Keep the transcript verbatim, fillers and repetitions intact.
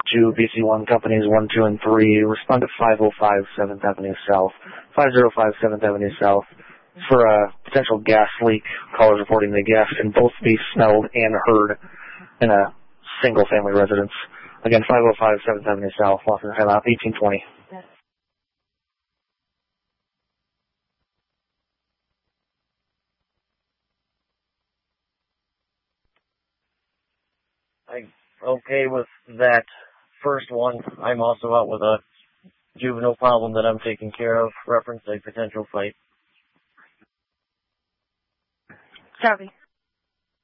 to B C one Companies one, two, and three. Respond to five oh five seventh Avenue South, five oh five seventh Avenue South for a potential gas leak. Callers reporting the gas can both be smelled and heard in a single-family residence. Again, five oh five seventh Avenue South, Los Angeles, eighteen twenty. I'm okay with that first one. I'm also out with a juvenile problem that I'm taking care of. Reference a potential fight. Copy.